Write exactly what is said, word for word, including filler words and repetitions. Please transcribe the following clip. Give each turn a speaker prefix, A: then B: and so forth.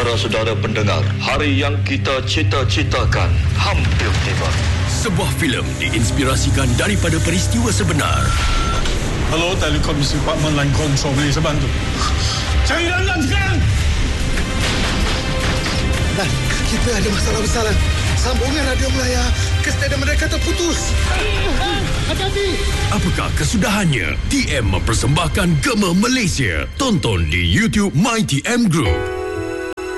A: saudara-saudara pendengar, hari yang kita cita-citakan hampir tiba.
B: Sebuah filem diinspirasikan daripada peristiwa sebenar.
C: Hello, Telekomisi Department Line Control, boleh saya bantu? Cari Lanlan sekarang!
D: Dan kita ada masalah besar, Lan. Sambungan radio Melaya ke stadium mereka terputus.
C: Hati-hati!
B: Apakah kesudahannya? T M mempersembahkan Gema Malaysia. Tonton di YouTube My T M Group.